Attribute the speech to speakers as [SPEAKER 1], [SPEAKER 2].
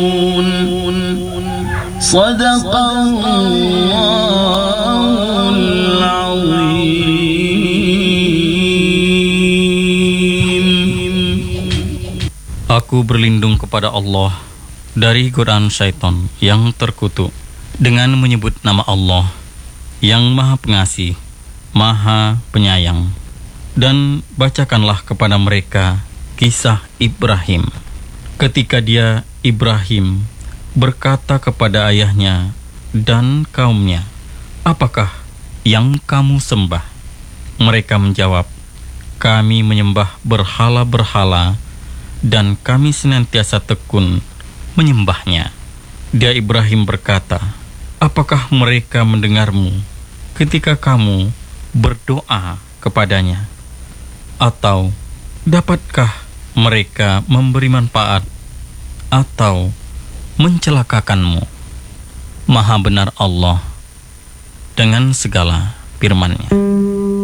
[SPEAKER 1] Sadaqallahul azim.
[SPEAKER 2] Aku berlindung kepada Allah dari godaan syaitan yang terkutuk dengan menyebut nama Allah yang Maha Pengasih, Maha Penyayang. Dan bacakanlah kepada mereka kisah Ibrahim. Ketika dia, Ibrahim, berkata kepada ayahnya dan kaumnya, "Apakah yang kamu sembah?" Mereka menjawab, "Kami menyembah berhala-berhala dan kami senantiasa tekun menyembahnya." Dia Ibrahim berkata, "Apakah mereka mendengarmu ketika kamu berdoa kepadanya? Atau dapatkah mereka memberi manfaat atau mencelakakanmu?" Maha benar Allah dengan segala firman-Nya.